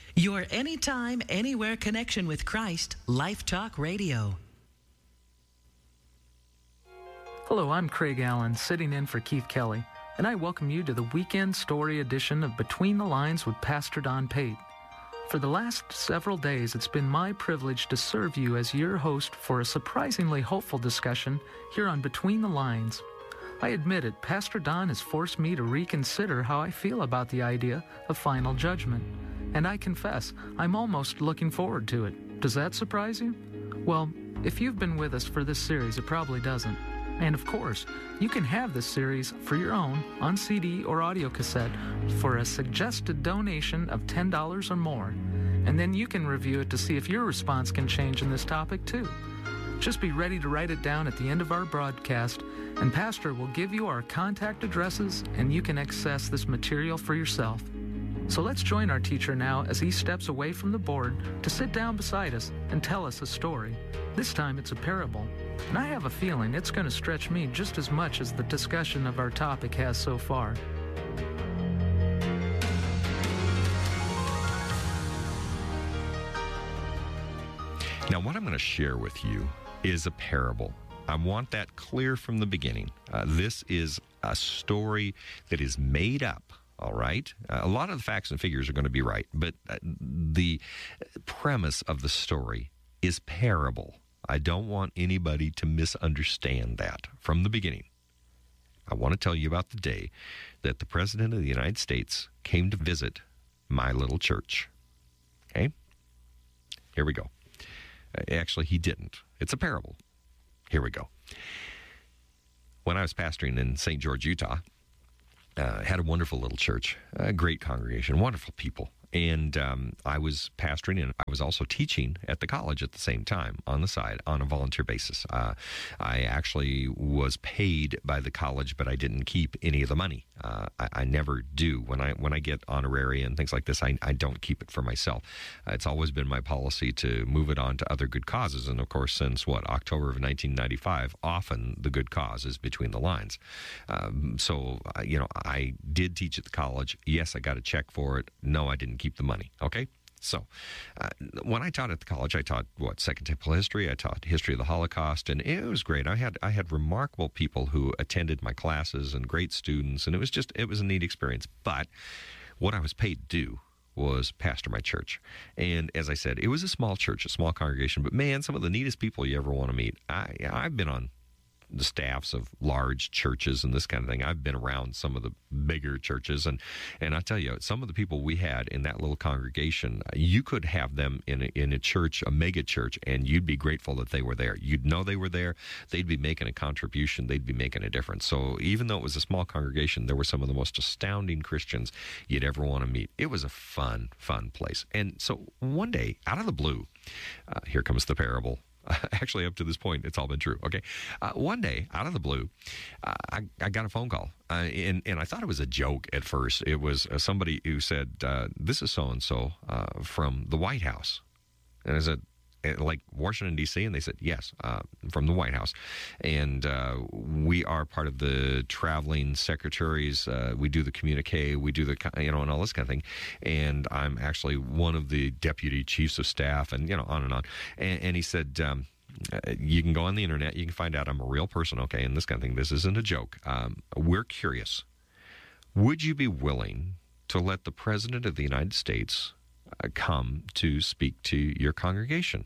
Your anytime, anywhere connection with Christ, Life Talk Radio. Hello, I'm Craig Allen, sitting in for Keith Kelly, and I welcome you to the weekend story edition of Between the Lines with Pastor Don Pate. For the last several days, it's been my privilege to serve you as your host for a surprisingly hopeful discussion here on Between the Lines. I admit it, Pastor Don has forced me to reconsider how I feel about the idea of final judgment. And I confess, I'm almost looking forward to it. Does that surprise you? Well, if you've been with us for this series, it probably doesn't. And of course, you can have this series for your own on CD or audio cassette for a suggested donation of $10 or more. And then you can review it to see if your response can change in this topic too. Just be ready to write it down at the end of our broadcast, and Pastor will give you our contact addresses, and you can access this material for yourself. So let's join our teacher now as he steps away from the board to sit down beside us and tell us a story. This time it's a parable, and I have a feeling it's going to stretch me just as much as the discussion of our topic has so far. Now, what I'm going to share with you is a parable. I want that clear from the beginning. This is a story that is made up. All right. A lot of the facts and figures are going to be right, but the premise of the story is parable. I don't want anybody to misunderstand that from the beginning. I want to tell you about the day that the President of the United States came to visit my little church. Okay? Here we go. Actually, he didn't. It's a parable. Here we go. When I was pastoring in St. George, Utah, had a wonderful little church, a great congregation, wonderful people. And I was pastoring, and I was also teaching at the college at the same time on the side on a volunteer basis. I actually was paid by the college, but I didn't keep any of the money. I never do. When I get honorary and things like this, I don't keep it for myself. It's always been my policy to move it on to other good causes. And of course, since October of 1995, often the good cause is Between the Lines. So I did teach at the college. Yes, I got a check for it. No, I didn't keep the money. Okay? So, when I taught at the college, I taught, Second Temple history, I taught history of the Holocaust, and it was great. I had remarkable people who attended my classes and great students, and it was a neat experience. But what I was paid to do was pastor my church. And as I said, it was a small church, a small congregation, but man, some of the neatest people you ever want to meet. I've been on the staffs of large churches and this kind of thing. I've been around some of the bigger churches, and I tell you, some of the people we had in that little congregation, you could have them in a church, a mega church, and you'd be grateful that they were there. You'd know they were there. They'd be making a contribution. They'd be making a difference. So even though it was a small congregation, there were some of the most astounding Christians you'd ever want to meet. It was a fun place. And so one day, out of the blue, here comes the parable. Actually, up to this point, it's all been true. Okay, one day, out of the blue, I got a phone call, and I thought it was a joke at first. It was somebody who said, "This is so and so from the White House," and I said, "Like Washington D.C.?" And they said, "Yes, from the White House, and we are part of the traveling secretaries. We do the communique, we do the and all this kind of thing. And I'm actually one of the deputy chiefs of staff, and on and on." And he said, "You can go on the internet, you can find out I'm a real person, okay, and this kind of thing. This isn't a joke. We're curious. Would you be willing to let the President of the United States come to speak to your congregation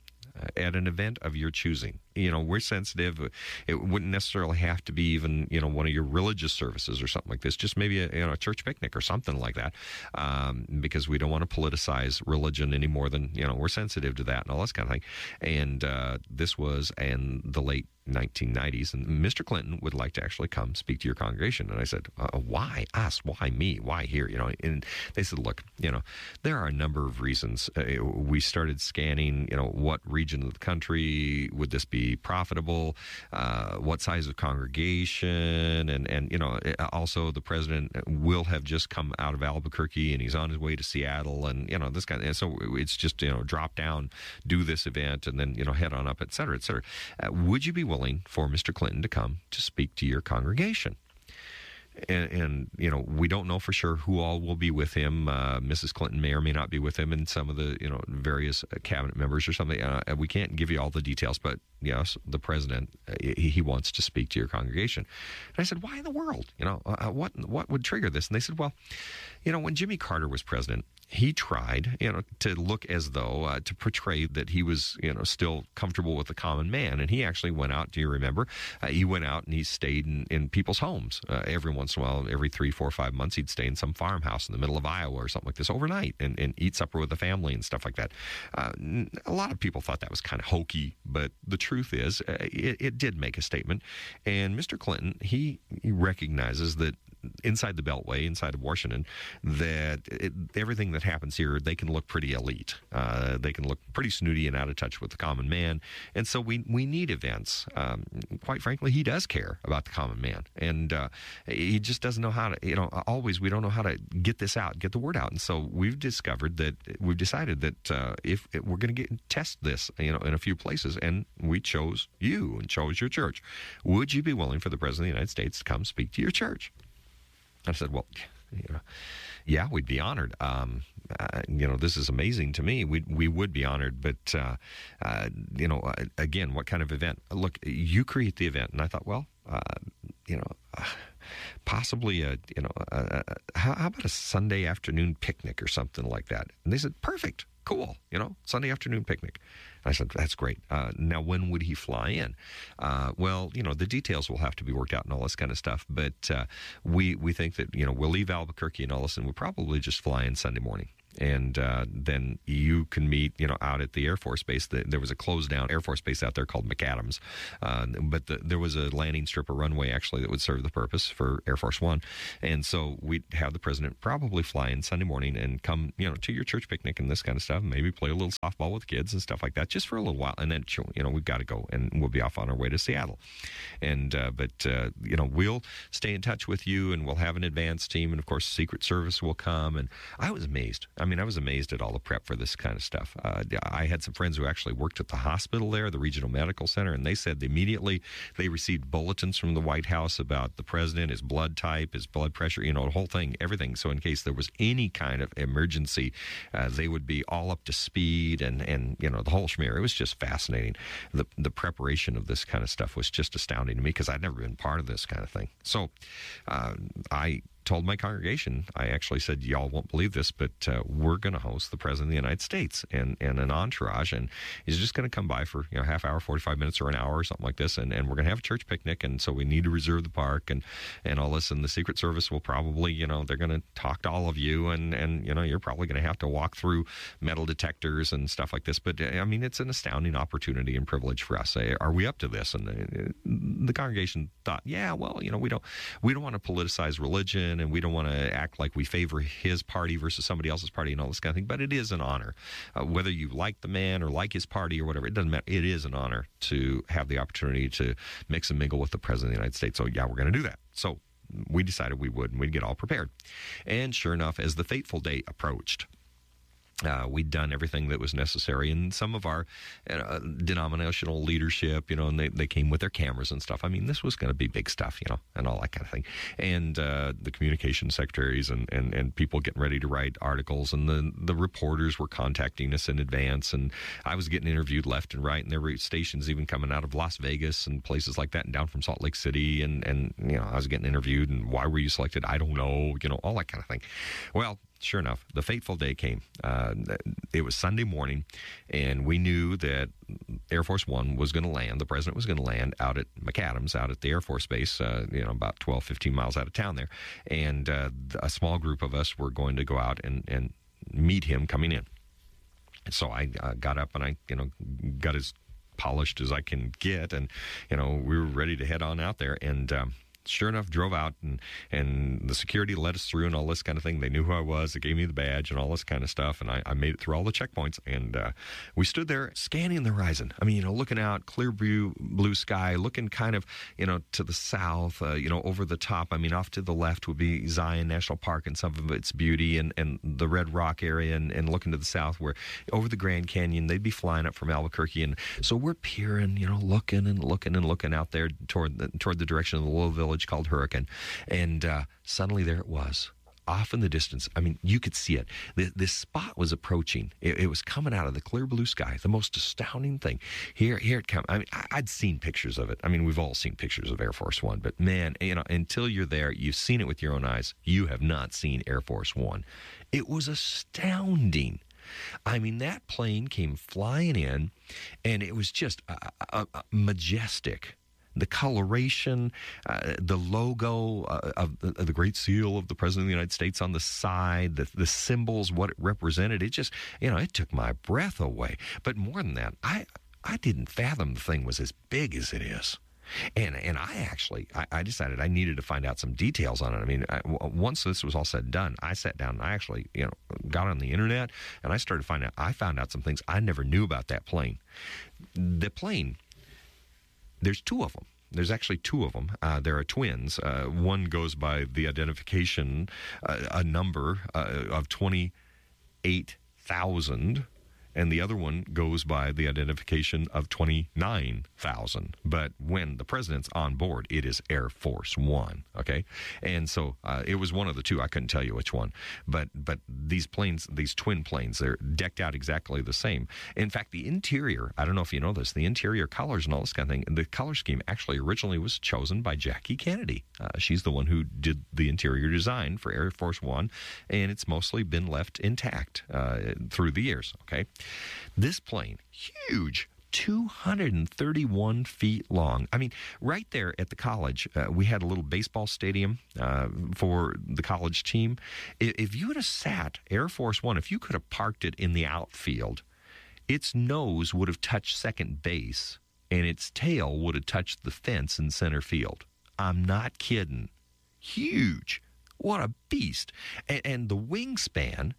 at an event of your choosing? We're sensitive. It wouldn't necessarily have to be even, one of your religious services or something like this, just maybe a church picnic or something like that, because we don't want to politicize religion any more than, we're sensitive to that and all this kind of thing. And this was in the late 1990s, and Mr. Clinton would like to actually come speak to your congregation. And I said, why us? Why me? Why here? And they said, look, there are a number of reasons. We started scanning, what region of the country would this be profitable, what size of congregation, and also the president will have just come out of Albuquerque and he's on his way to Seattle, and this kind of, and so it's just drop down, do this event, and then head on up, et cetera, et cetera. Would you be willing for Mr. Clinton to come to speak to your congregation? And we don't know for sure who all will be with him. Mrs. Clinton may or may not be with him, and some of the various cabinet members or something. We can't give you all the details, but yes, the president he wants to speak to your congregation. And I said, why in the world? What would trigger this? And they said, well, when Jimmy Carter was president, he tried, to look as though, to portray that he was, still comfortable with the common man. And he actually went out, do you remember? He went out and he stayed in people's homes. Every once in a while, every 3, 4, 5 months, he'd stay in some farmhouse in the middle of Iowa or something like this overnight and eat supper with the family and stuff like that. A lot of people thought that was kind of hokey, but the truth is it did make a statement. And Mr. Clinton, he recognizes that inside the Beltway, inside of Washington, that everything that happens here, they can look pretty elite. They can look pretty snooty and out of touch with the common man. And so we need events. Quite frankly, he does care about the common man. And he just doesn't know how to, we don't know how to get this out, get the word out. And so we've decided that if we're going to test this, in a few places, and we chose you and chose your church. Would you be willing for the President of the United States to come speak to your church? I said, well, yeah, we'd be honored. This is amazing to me. We would be honored, but again, what kind of event? Look, you create the event, and I thought, well, possibly how about a Sunday afternoon picnic or something like that? And they said, perfect, cool, Sunday afternoon picnic. I said, that's great. Now, when would he fly in? Well, the details will have to be worked out and all this kind of stuff. But we think that, we'll leave Albuquerque and all this, and we'll probably just fly in Sunday morning. And then you can meet, out at the Air Force Base. There was a closed-down Air Force Base out there called McAdams. But there was a landing strip or runway, actually, that would serve the purpose for Air Force One. And so we'd have the president probably fly in Sunday morning and come, to your church picnic and this kind of stuff, and maybe play a little softball with kids and stuff like that, just for a little while. And then, we've got to go, and we'll be off on our way to Seattle. And we'll stay in touch with you, and we'll have an advance team. And, of course, Secret Service will come. And I was amazed. I was amazed at all the prep for this kind of stuff. I had some friends who actually worked at the hospital there, the Regional Medical Center, and they said immediately they received bulletins from the White House about the president, his blood type, his blood pressure, the whole thing, everything. So in case there was any kind of emergency, they would be all up to speed and the whole schmear. It was just fascinating. The preparation of this kind of stuff was just astounding to me because I'd never been part of this kind of thing. So I told my congregation, I actually said, y'all won't believe this, but we're going to host the President of the United States and an entourage, and he's just going to come by for half hour, 45 minutes, or an hour or something like this, and we're going to have a church picnic, and so we need to reserve the park and all this, and the Secret Service will probably, they're going to talk to all of you, and you're probably going to have to walk through metal detectors and stuff like this, but it's an astounding opportunity and privilege for us. Are we up to this? And the congregation thought, yeah, well, we don't want to politicize religion, and we don't want to act like we favor his party versus somebody else's party and all this kind of thing. But it is an honor. Whether you like the man or like his party or whatever, it doesn't matter. It is an honor to have the opportunity to mix and mingle with the President of the United States. So, yeah, we're going to do that. So we decided we would, and we'd get all prepared. And sure enough, as the fateful day approached, we'd done everything that was necessary, and some of our denominational leadership, and they came with their cameras and stuff. This was going to be big stuff, and all that kind of thing. And the communication secretaries and people getting ready to write articles, and the reporters were contacting us in advance, and I was getting interviewed left and right, and there were stations even coming out of Las Vegas and places like that, and down from Salt Lake City, and I was getting interviewed, and why were you selected? I don't know, all that kind of thing. Well, sure enough, the fateful day came. It was Sunday morning, and we knew that Air Force One was going to land. The president was going to land out at McAdams, out at the Air Force Base, about 12, 15 miles out of town there. And a small group of us were going to go out and meet him coming in. So I got up and I got as polished as I can get, and we were ready to head on out there. And sure enough, drove out, and the security let us through and all this kind of thing. They knew who I was. They gave me the badge and all this kind of stuff, and I made it through all the checkpoints. And we stood there scanning the horizon. Looking out, clear blue sky, looking kind of, to the south, over the top. Off to the left would be Zion National Park and some of its beauty, and the Red Rock area, and looking to the south where over the Grand Canyon, they'd be flying up from Albuquerque. And so we're peering, looking and looking and looking out there toward the direction of the Louisville village called Hurricane, and suddenly there it was. Off in the distance, I mean, you could see it. This spot was approaching. It was coming out of the clear blue sky. The most astounding thing. Here it comes. I mean, I'd seen pictures of it. I mean, we've all seen pictures of Air Force One. But man, until you're there, you've seen it with your own eyes. You have not seen Air Force One. It was astounding. I mean, that plane came flying in, and it was just majestic. The coloration, the logo of the Great Seal of the President of the United States on the side, the symbols, what it represented, it just, it took my breath away. But more than that, I didn't fathom the thing was as big as it is. And I decided I needed to find out some details on it. I mean, once this was all said and done, I sat down and I actually, got on the internet and I started finding out. I found out some things I never knew about that plane. The plane. There's two of them. There's actually two of them. There are twins. One goes by the identification, a number of 28,000, and the other one goes by the identification of 29,000. But when the president's on board, it is Air Force One, okay? And so it was one of the two. I couldn't tell you which one. But these planes, these twin planes, they're decked out exactly the same. In fact, the interior, I don't know if you know this, the interior colors and all this kind of thing, the color scheme actually originally was chosen by Jackie Kennedy. She's the one who did the interior design for Air Force One, and it's mostly been left intact through the years, okay? This plane, huge, 231 feet long. I mean, right there at the college, we had a little baseball stadium for the college team. If you would have sat Air Force One, if you could have parked it in the outfield, its nose would have touched second base, and its tail would have touched the fence in center field. I'm not kidding. Huge. What a beast. And the wingspan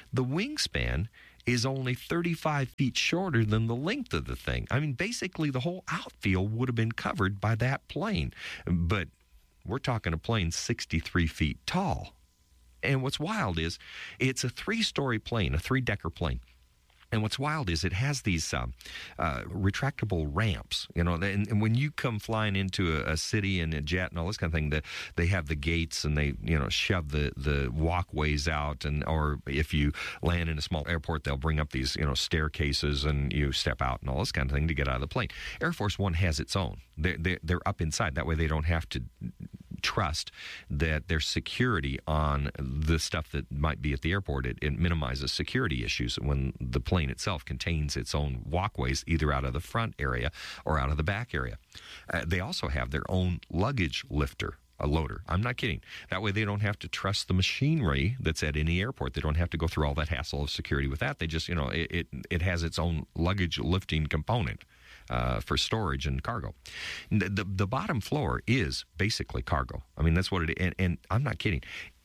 is only 35 feet shorter than the length of the thing. I mean, basically the whole outfield would have been covered by that plane. But we're talking a plane 63 feet tall. And what's wild is it's a three-story plane, a three-decker plane. And what's wild is it has these retractable ramps, and when you come flying into a city and a jet and all this kind of thing, they have the gates and they, shove the walkways out, or if you land in a small airport, they'll bring up these, staircases and you step out and all this kind of thing to get out of the plane. Air Force One has its own. They're up inside. That way they don't have to trust that there's security on the stuff that might be at the airport. It minimizes security issues when the plane itself contains its own walkways, either out of the front area or out of the back area. They also have their own luggage lifter, a loader. I'm not kidding. That way they don't have to trust the machinery that's at any airport. They don't have to go through all that hassle of security with that. They just, it has its own luggage lifting component. For storage and cargo. The bottom floor is basically cargo. I mean, that's what it is. And I'm not kidding.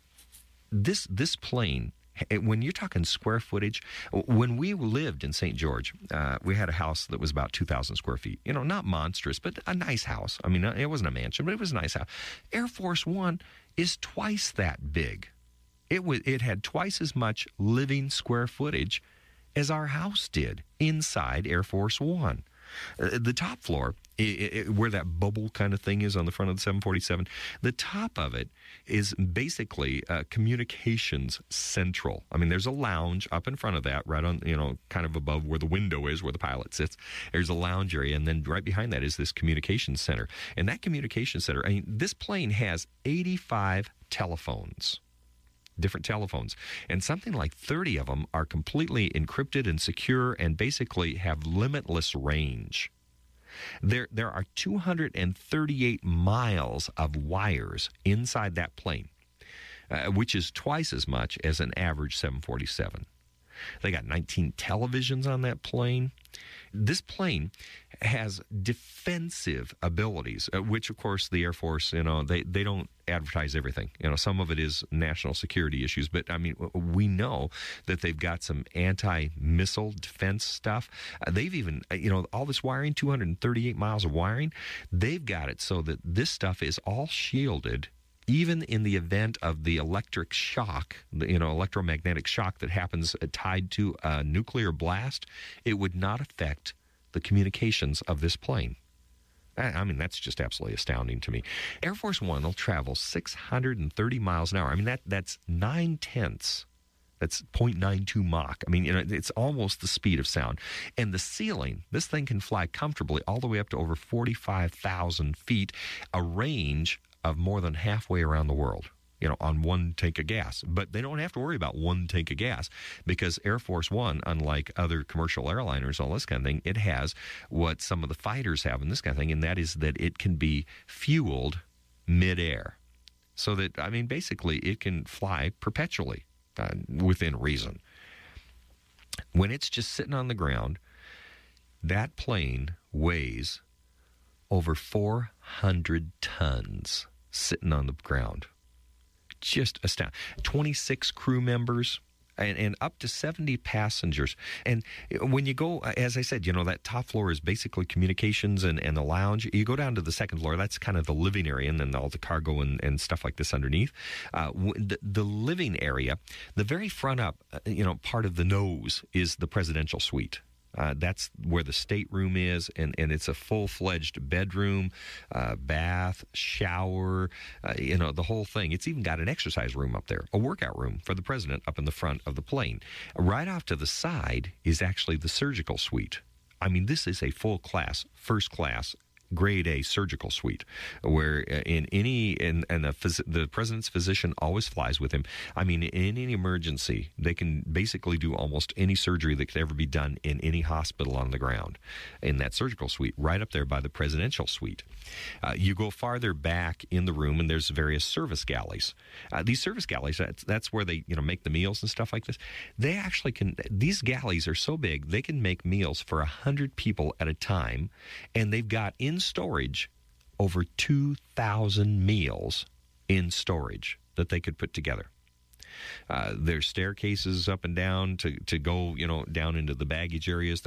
This plane, when you're talking square footage, when we lived in St. George, we had a house that was about 2,000 square feet. Not monstrous, but a nice house. I mean, it wasn't a mansion, but it was a nice house. Air Force One is twice that big. It had twice as much living square footage as our house did inside Air Force One. The top floor, where that bubble kind of thing is on the front of the 747, the top of it is basically communications central. I mean, there's a lounge up in front of that, right on, kind of above where the window is, where the pilot sits. There's a lounge area, and then right behind that is this communications center. And that communications center, this plane has 85 telephones. Different telephones, and something like 30 of them are completely encrypted and secure and basically have limitless range. There are 238 miles of wires inside that plane, which is twice as much as an average 747. They got 19 televisions on that plane. This plane has defensive abilities, which, of course, the Air Force, they don't advertise everything. Some of it is national security issues, but, I mean, we know that they've got some anti-missile defense stuff. They've even, all this wiring, 238 miles of wiring, they've got it so that this stuff is all shielded. Even in the event of the electric shock, electromagnetic shock that happens tied to a nuclear blast, it would not affect the communications of this plane. I mean, that's just absolutely astounding to me. Air Force One will travel 630 miles an hour. I mean, that's 9/10. That's 0.92 Mach. I mean, it's almost the speed of sound. And the ceiling, this thing can fly comfortably all the way up to over 45,000 feet, a range of more than halfway around the world, on one tank of gas. But they don't have to worry about one tank of gas because Air Force One, unlike other commercial airliners, all this kind of thing, it has what some of the fighters have and this kind of thing, and that is that it can be fueled midair. So that, I mean, basically it can fly perpetually. Within reason. When it's just sitting on the ground, that plane weighs over 400 tons sitting on the ground. Just astounding. 26 crew members and up to 70 passengers. And when you go, as I said, that top floor is basically communications and the lounge. You go down to the second floor, that's kind of the living area, and then all the cargo and stuff like this underneath. The living area, the very front up, part of the nose is the presidential suite. That's where the stateroom is, and it's a full-fledged bedroom, bath, shower, the whole thing. It's even got an exercise room up there, a workout room for the president up in the front of the plane. Right off to the side is actually the surgical suite. I mean, this is a full-class, first-class, grade A surgical suite where the president's physician always flies with him. I mean, in any emergency, they can basically do almost any surgery that could ever be done in any hospital on the ground in that surgical suite, right up there by the presidential suite. You go farther back in the room, and there's various service galleys. These service galleys, that's where they make the meals and stuff like this. They actually can. These galleys are so big they can make meals for 100 people at a time, and they've got in storage over 2,000 meals in storage that they could put together. There's staircases up and down to go, down into the baggage areas,